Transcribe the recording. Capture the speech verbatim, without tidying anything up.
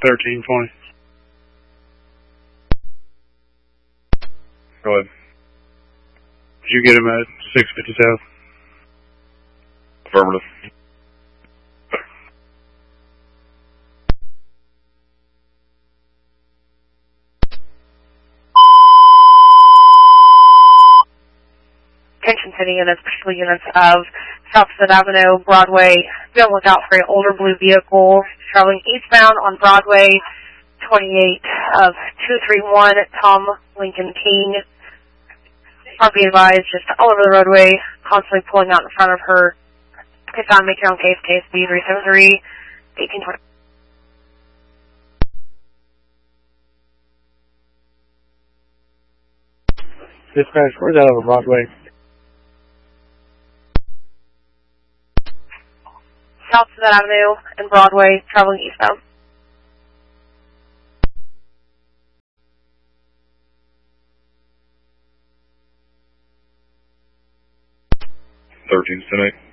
thirteen twenty. Go ahead. Did you get him at six fifty South? Affirmative. Attention city units, particularly units of South Fifth Avenue, Broadway. Be on the lookout for an older blue vehicle traveling eastbound on Broadway, twenty-eight of two three one Tom Lincoln King. Are be advised, just all over the roadway, constantly pulling out in front of her. Get down, make your own case, case B three seven three, eighteen twenty. Dispatch, where's that over Broadway? South Fifth Avenue and Broadway, traveling eastbound. thirteen tonight.